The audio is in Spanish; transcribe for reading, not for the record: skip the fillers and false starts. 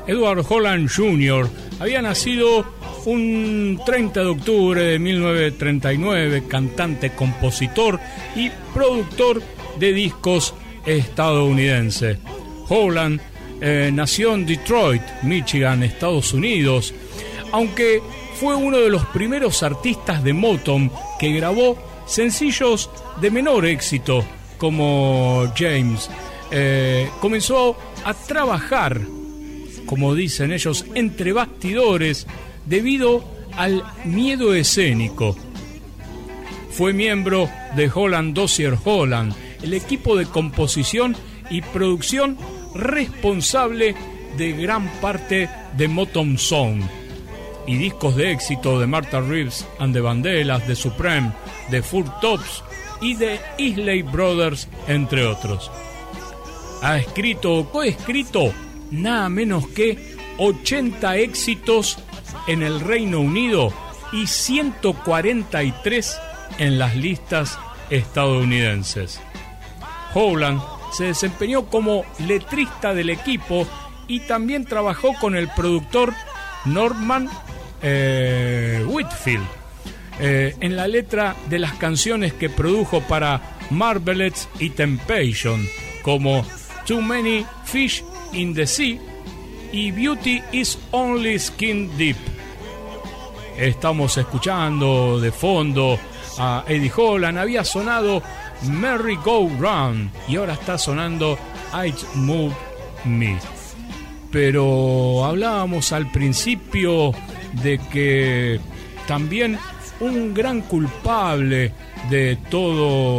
Edward Holland Jr. había nacido un 30 de octubre de 1939, cantante, compositor y productor de discos estadounidense. Holland nació en Detroit, Michigan, Estados Unidos, aunque fue uno de los primeros artistas de Motown que grabó sencillos de menor éxito como James. Comenzó a trabajar, como dicen ellos, entre bastidores debido al miedo escénico. Fue miembro de Holland Dozier Holland, el equipo de composición y producción responsable de gran parte de Motown Sound y discos de éxito de Martha Reeves and the Vandellas, de Supreme, de Four Tops y de Isley Brothers, entre otros. Ha escrito o coescrito nada menos que 80 éxitos en el Reino Unido y 143 en las listas estadounidenses. Holland se desempeñó como letrista del equipo y también trabajó con el productor Norman Whitfield en la letra de las canciones que produjo para Marvelettes y Temptation, como Too Many Fish in the Sea y Beauty is Only Skin Deep. Estamos escuchando de fondo a Eddie Holland. Había sonado Merry Go Round y ahora está sonando I Move Me. Pero hablábamos al principio de que también un gran culpable de todo